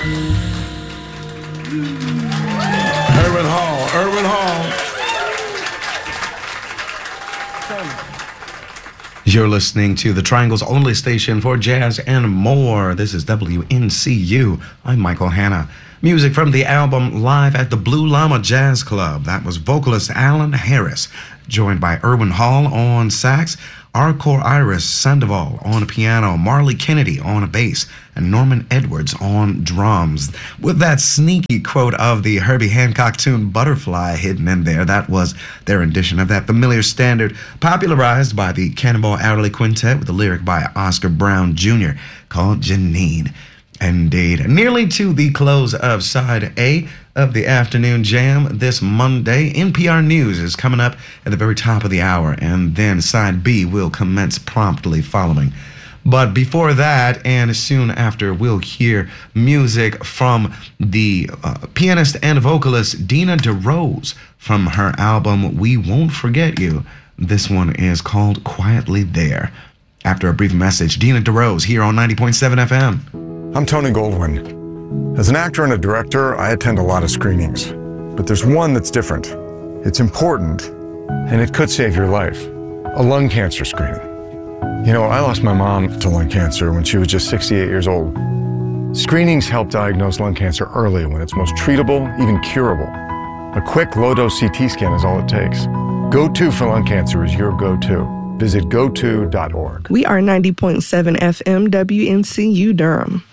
Irwin Hall. You're listening to the Triangle's only station for jazz and more. This is WNCU. I'm Michael Hanna. Music from the album Live at the Blue Llama Jazz Club. That was vocalist Alan Harris, joined by Irwin Hall on sax, Arcor Iris Sandoval on piano, Marley Kennedy on bass, and Norman Edwards on drums. With that sneaky quote of the Herbie Hancock tune Butterfly hidden in there, that was their rendition of that familiar standard, popularized by the Cannonball Adderley Quintet with a lyric by Oscar Brown Jr. called Janine. Indeed. Nearly to the close of Side A of the Afternoon Jam this Monday. NPR News is coming up at the very top of the hour, and then Side B will commence promptly following. But before that, and soon after, we'll hear music from the pianist and vocalist Dina DeRose from her album We Won't Forget You. This one is called Quietly There. After a brief message, Dina DeRose here on 90.7 FM. I'm Tony Goldwyn. As an actor and a director, I attend a lot of screenings. But there's one that's different. It's important, and it could save your life. A lung cancer screening. You know, I lost my mom to lung cancer when she was just 68 years old. Screenings help diagnose lung cancer early when it's most treatable, even curable. A quick low-dose CT scan is all it takes. Go-To for lung cancer is your go-to. Visit goto.org. We are 90.7 FM WNCU Durham.